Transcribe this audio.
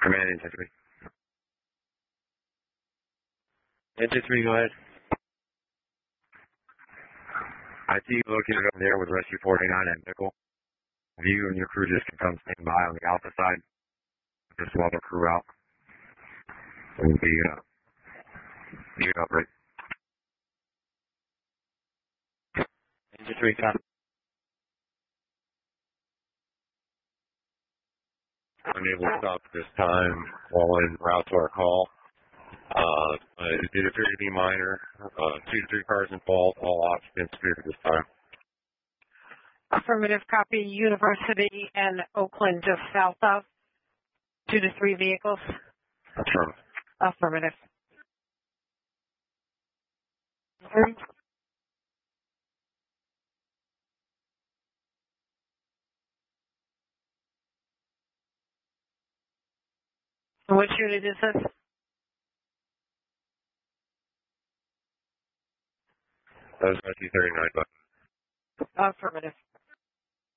Command Engine 3. Engine 3, go ahead. I see you located over there with Rescue 49 at Nickel. You and your crew just can come stand by on the Alpha side. Just while the crew out. So we'll be, you can operate. Engine 3, copy. Unable to stop at this time while en route to our call. It did appear to be minor. 2 to 3 cars involved, all occupants cleared at this time. Affirmative copy. University and Oakland just south of 2 to 3 vehicles. Affirmative. Affirmative. Which unit is this? That was Rescue 39, but Affirmative.